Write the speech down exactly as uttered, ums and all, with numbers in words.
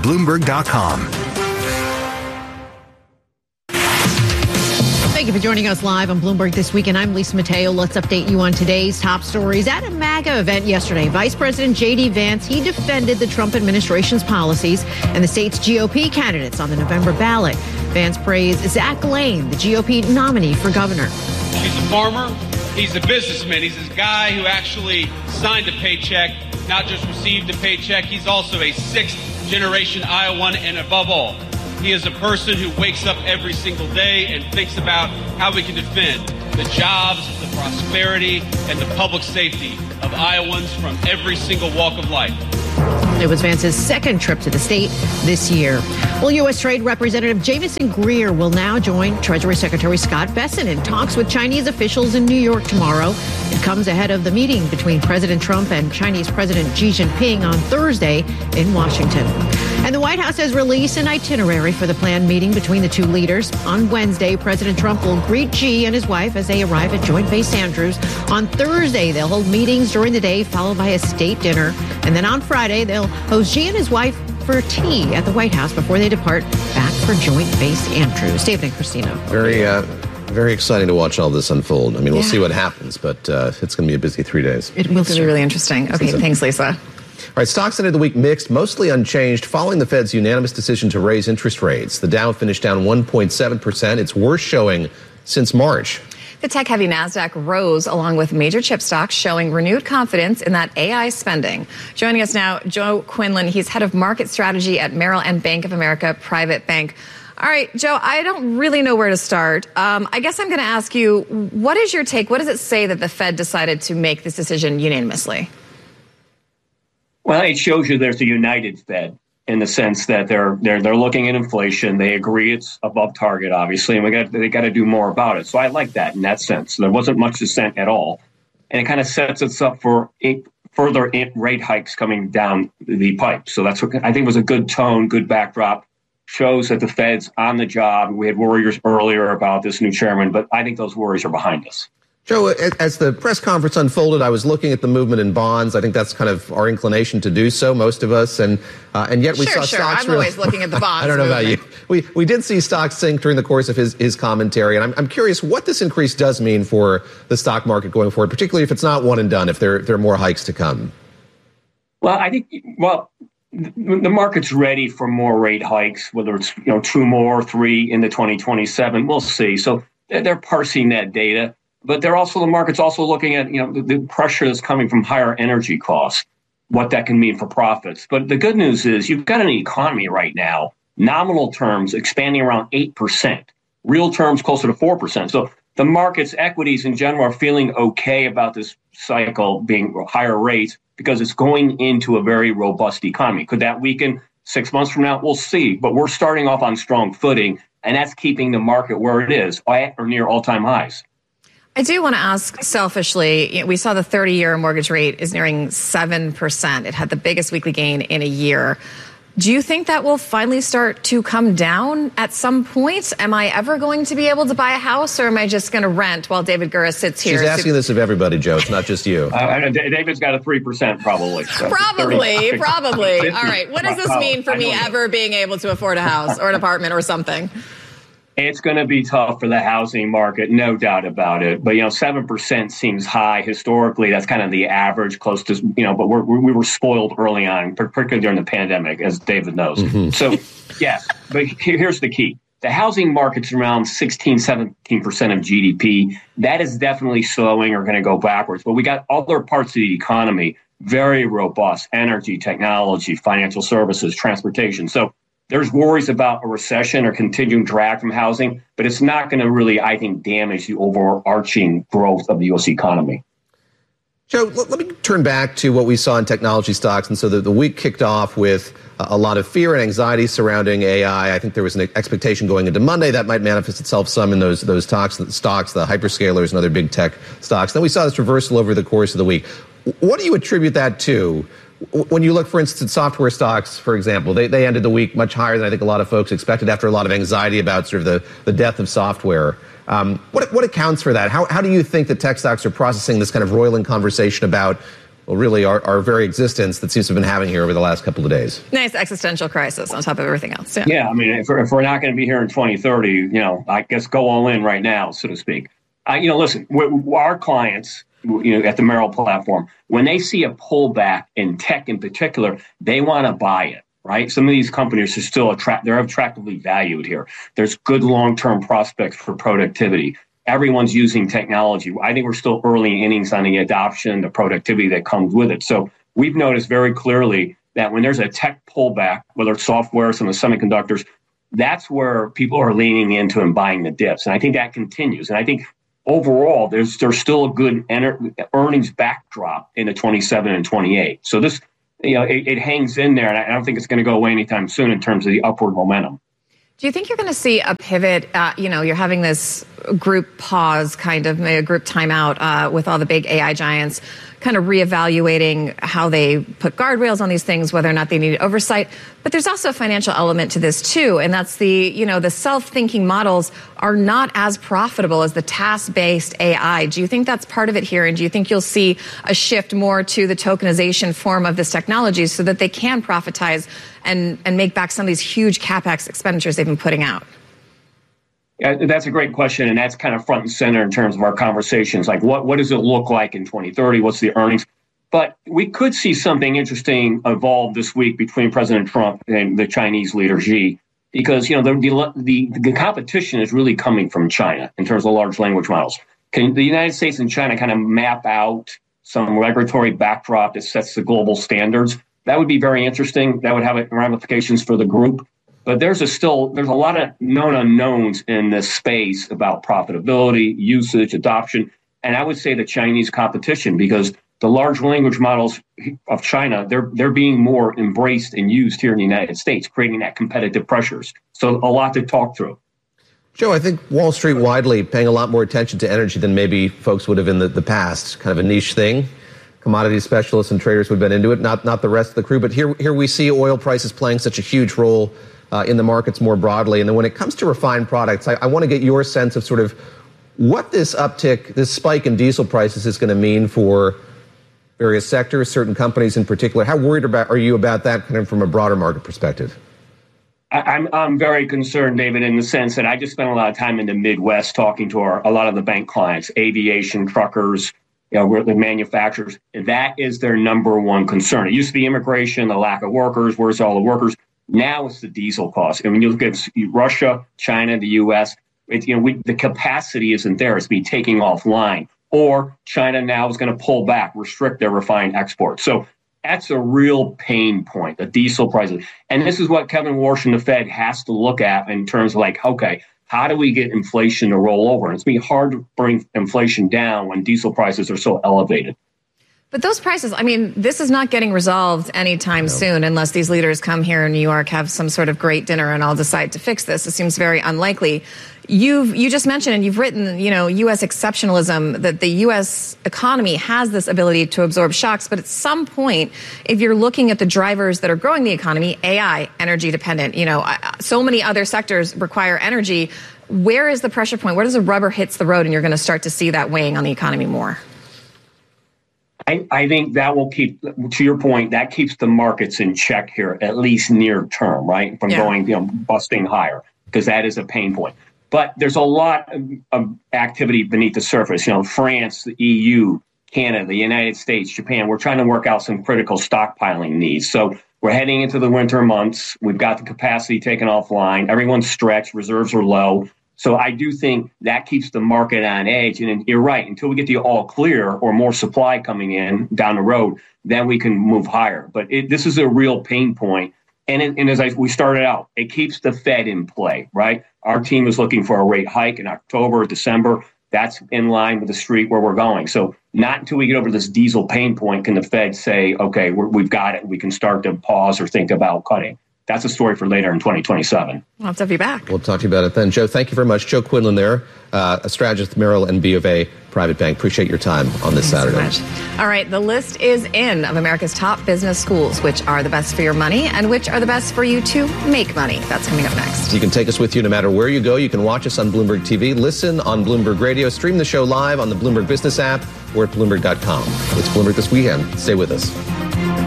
Bloomberg dot com. Thank you for joining us live on Bloomberg This Week, and I'm Lisa Mateo. Let's update you on today's top stories. At a MAGA event yesterday, Vice President J D. Vance, he defended the Trump administration's policies and the state's G O P candidates on the November ballot. Vance praised Zach Lane, the G O P nominee for governor. He's a farmer. He's a businessman. He's this guy who actually signed a paycheck, not just received a paycheck. He's also a sixth-generation Iowan, and above all, he is a person who wakes up every single day and thinks about how we can defend the jobs, the prosperity, and the public safety of Iowans from every single walk of life. It was Vance's second trip to the state this year. Well, U S. Trade Representative Jamieson Greer will now join Treasury Secretary Scott Bessent in talks with Chinese officials in New York tomorrow. It comes ahead of the meeting between President Trump and Chinese President Xi Jinping on Thursday in Washington. And the White House has released an itinerary for the planned meeting between the two leaders. On Wednesday, President Trump will greet Xi and his wife as they arrive at Joint Base Andrews. On Thursday, they'll hold meetings during the day, followed by a state dinner. And then on Friday, they'll host Xi and his wife for tea at the White House before they depart back for Joint Base Andrews. David and Christina. Very, uh, very exciting to watch all this unfold. I mean, we'll yeah. see what happens, but uh, it's going to be a busy three days. It will be really interesting. Okay, thanks, Lisa. All right, stocks ended the week mixed, mostly unchanged, following the Fed's unanimous decision to raise interest rates. The Dow finished down one point seven percent, its worst showing since March. The tech-heavy NASDAQ rose along with major chip stocks, showing renewed confidence in that A I spending. Joining us now, Joe Quinlan. He's head of market strategy at Merrill and Bank of America Private Bank. All right, Joe, I don't really know where to start. Um, I guess I'm going to ask you, what is your take? What does it say that the Fed decided to make this decision unanimously? Well, it shows you there's a united Fed in the sense that they're they're they're looking at inflation. They agree it's above target, obviously, and we got they got to do more about it. So I like that in that sense. There wasn't much dissent at all, and it kind of sets us up for eight further rate hikes coming down the pipe. So that's what I think was a good tone, good backdrop. Shows that the Fed's on the job. We had worries earlier about this new chairman, but I think those worries are behind us. Joe, as the press conference unfolded, I was looking at the movement in bonds. I think that's kind of our inclination to do so, most of us. And uh, and yet we sure, saw sure. stocks. I'm really, always looking at the bonds. I don't know movement. about you. We we did see stocks sink during the course of his, his commentary. And I'm, I'm curious what this increase does mean for the stock market going forward, particularly if it's not one and done, if there, there are more hikes to come. Well, I think, well, the market's ready for more rate hikes, whether it's, you know, two more, three into twenty twenty-seven. We'll see. So they're parsing that data. But they're also, the market's also looking at, you know, the, the pressure that's coming from higher energy costs, what that can mean for profits. But the good news is you've got an economy right now, nominal terms expanding around eight percent, real terms closer to four percent. So the market's equities in general are feeling okay about this cycle being higher rates because it's going into a very robust economy. Could that weaken six months from now? We'll see. But we're starting off on strong footing, and that's keeping the market where it is, or near all-time highs. I do want to ask selfishly, we saw the thirty-year mortgage rate is nearing seven percent. It had the biggest weekly gain in a year. Do you think that will finally start to come down at some point? Am I ever going to be able to buy a house, or am I just going to rent while David Gura sits here? She's asking this of everybody, Joe. It's not just you. Uh, David's got a three percent probably. So probably, probably. All right. What does this mean for me ever being able to afford a house or an apartment or something? It's going to be tough for the housing market, no doubt about it. But, you know, seven percent seems high. Historically, that's kind of the average, close to, you know, but we're, we were spoiled early on, particularly during the pandemic, as David knows. Mm-hmm. So, yes, but here's the key. The housing market's around sixteen, seventeen percent of G D P. That is definitely slowing or going to go backwards. But we got other parts of the economy, very robust: energy, technology, financial services, transportation. So there's worries about a recession or continuing drag from housing, but it's not going to really, I think, damage the overarching growth of the U S economy. Joe, let me turn back to what we saw in technology stocks. And so the, the week kicked off with a lot of fear and anxiety surrounding A I. I think there was an expectation going into Monday that might manifest itself some in those those stocks, stocks, the hyperscalers and other big tech stocks. Then we saw this reversal over the course of the week. What do you attribute that to? When you look, for instance, at software stocks, for example, they, they ended the week much higher than I think a lot of folks expected after a lot of anxiety about sort of the, the death of software. Um, what, what accounts for that? How, how do you think that tech stocks are processing this kind of roiling conversation about well, really our, our very existence that seems to have been having here over the last couple of days. Nice existential crisis on top of everything else. Yeah, yeah I mean, if we're, if we're not going to be here in twenty thirty, you know, I guess go all in right now, so to speak. Uh, you know, listen, we, our clients, you know, at the Merrill platform, when they see a pullback in tech in particular, they want to buy it, right? Some of these companies are still attract, they're attractively valued here. There's good long-term prospects for productivity. Everyone's using technology. I think we're still early innings on the adoption, the productivity that comes with it. So we've noticed very clearly that when there's a tech pullback, whether it's software, some of the semiconductors, that's where people are leaning into and buying the dips. And I think that continues. And I think overall, there's there's still a good ener- earnings backdrop in the twenty-seven and twenty-eight. So this, you know, it, it hangs in there, and I don't think it's going to go away anytime soon in terms of the upward momentum. Do you think you're going to see a pivot? Uh, you know, you're having this group pause, kind of a group timeout uh, with all the big A I giants, kind of reevaluating how they put guardrails on these things, whether or not they need oversight. But there's also a financial element to this too, and that's the, you know, the self-thinking models are not as profitable as the task-based A I. Do you think that's part of it here? And do you think you'll see a shift more to the tokenization form of this technology so that they can profitize and, and make back some of these huge CapEx expenditures they've been putting out? Yeah, that's a great question, and that's kind of front and center in terms of our conversations. Like, what, what does it look like in twenty thirty? What's the earnings? But we could see something interesting evolve this week between President Trump and the Chinese leader Xi, because, you know, the, the, the competition is really coming from China in terms of large language models. Can the United States and China kind of map out some regulatory backdrop that sets the global standards? That would be very interesting. That would have ramifications for the group. But there's a still there's a lot of known unknowns in this space about profitability, usage, adoption, and I would say the Chinese competition, because the large language models of China, they're they're being more embraced and used here in the United States, creating that competitive pressures. So a lot to talk through. Joe, I think Wall Street widely paying a lot more attention to energy than maybe folks would have in the, the past. Kind of a niche thing. Commodity specialists and traders would have been into it, not not the rest of the crew. But here here we see oil prices playing such a huge role Uh, in the markets more broadly. And then when it comes to refined products, I, I want to get your sense of sort of what this uptick, this spike in diesel prices is going to mean for various sectors, certain companies in particular. How worried about are you about that kind of from a broader market perspective? I, I'm I'm very concerned, David, in the sense that I just spent a lot of time in the Midwest talking to our, a lot of the bank clients, aviation, truckers, you know, the manufacturers. That is their number one concern. It used to be immigration, the lack of workers, where's all the workers? Now it's the diesel cost. And when you look at Russia, China, the U S, it, you know, we, the capacity isn't there. It's be taking offline. Or China now is going to pull back, restrict their refined exports. So that's a real pain point, the diesel prices. And this is what Kevin Warsh and the Fed has to look at in terms of like, okay, how do we get inflation to roll over? And it's going to be hard to bring inflation down when diesel prices are so elevated. But those prices, I mean, this is not getting resolved anytime no. soon unless these leaders come here in New York, have some sort of great dinner, and all decide to fix this. It seems very unlikely. You've you just mentioned, and you've written, you know, U S exceptionalism, that the U S economy has this ability to absorb shocks. But at some point, if you're looking at the drivers that are growing the economy, A I, energy dependent, you know, so many other sectors require energy. Where is the pressure point? Where does the rubber hits the road and you're going to start to see that weighing on the economy more? I, I think that will keep, to your point, that keeps the markets in check here, at least near term, right? From yeah. going, you know, busting higher, because that is a pain point. But there's a lot of, of activity beneath the surface. You know, France, the E U, Canada, the United States, Japan, we're trying to work out some critical stockpiling needs. So we're heading into the winter months. We've got the capacity taken offline. Everyone's stretched. Reserves are low. So I do think that keeps the market on edge. And you're right, until we get the all clear or more supply coming in down the road, then we can move higher. But it, this is a real pain point. And, it, and as I, we started out, it keeps the Fed in play, right? Our team is looking for a rate hike in October, December. That's in line with the street where we're going. So not until we get over this diesel pain point can the Fed say, okay, we're, we've got it. We can start to pause or think about cutting. That's a story for later in twenty twenty-seven. We'll have to have you back. We'll talk to you about it then. Joe, thank you very much. Joe Quinlan there, uh, a strategist at Merrill and B of A Private Bank. Appreciate your time on this Thanks Saturday. So much. All right, the list is in of America's top business schools, which are the best for your money and which are the best for you to make money. That's coming up next. You can take us with you no matter where you go. You can watch us on Bloomberg T V, listen on Bloomberg Radio, stream the show live on the Bloomberg Business app, or at Bloomberg dot com. It's Bloomberg This Weekend. Stay with us.